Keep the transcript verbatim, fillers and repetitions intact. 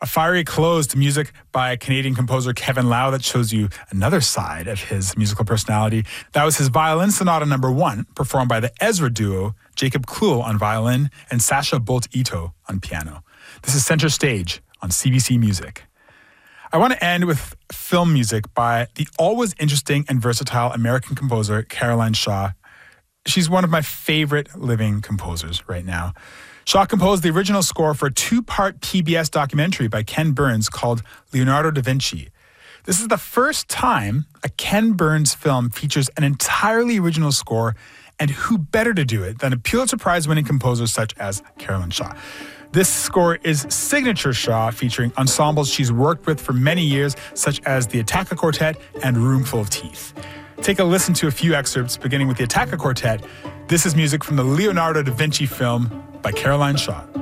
A fiery close to music by Canadian composer Kevin Lau that shows you another side of his musical personality. That was his Violin Sonata number one, performed by the Ezra duo, Jacob Kluhl on violin and Sasha Bolt-Ito on piano. This is Center Stage on C B C Music. I want to end with film music by the always interesting and versatile American composer Caroline Shaw. She's one of my favorite living composers right now. Shaw composed the original score for a two-part P B S documentary by Ken Burns called Leonardo da Vinci. This is the first time a Ken Burns film features an entirely original score, and who better to do it than a Pulitzer Prize-winning composer such as Caroline Shaw. This score is signature Shaw, featuring ensembles she's worked with for many years, such as the Attacca Quartet and Roomful of Teeth. Take a listen to a few excerpts, beginning with the Attacca Quartet. This is music from the Leonardo da Vinci film by Caroline Shaw.